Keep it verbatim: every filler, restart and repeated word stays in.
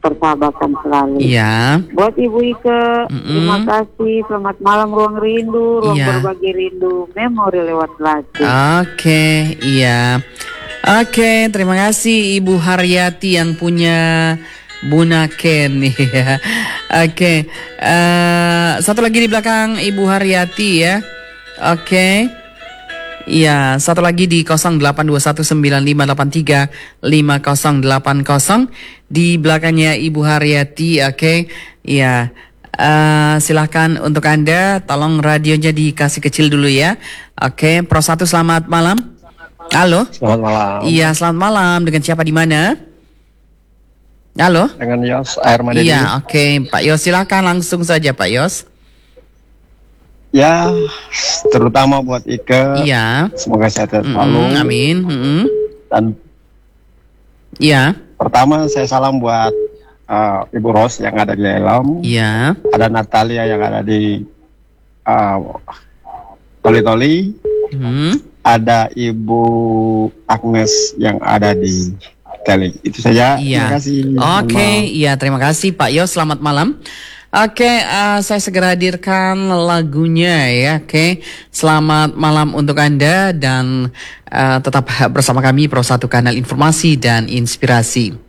persahabatan selalu. Iya. Buat Ibu Ike, Mm-mm. terima kasih. Selamat malam Ruang Rindu, Ruang Iya. Berbagi Rindu, Memori lewat lagu. Oke, iya. Oke, terima kasih Ibu Haryati yang punya Bunaken ya. Oke, eh, satu lagi di belakang Ibu Haryati ya. Oke. Iya, satu lagi di nol delapan dua satu sembilan lima delapan tiga lima nol delapan nol di belakangnya Ibu Haryati. Oke, iya. Eh, silahkan untuk Anda, tolong radionya dikasih kecil dulu ya. Oke, Pro satu selamat malam. Halo. Selamat malam. Iya, selamat malam. Dengan siapa di mana? Halo. Dengan Yos Air Madeni. Iya, oke, Pak Yos, silahkan langsung saja Pak Yos. Ya, terutama buat Ike. Iya. Semoga sehat Mm-mm, selalu. amin. Mm-mm. Dan Iya. pertama saya salam buat uh, Ibu Ros yang ada di Elom. Iya. Ada Natalia yang ada di uh, Toli-Toli. Hmm. Ada Ibu Agnes yang ada di Teli. Itu saja. Iya. Terima kasih. Oke, iya terima kasih Pak Yos. Selamat malam. Oke, eh, saya segera hadirkan lagunya ya. Oke, selamat malam untuk Anda dan eh, tetap bersama kami Pro satu Kanal Informasi dan Inspirasi.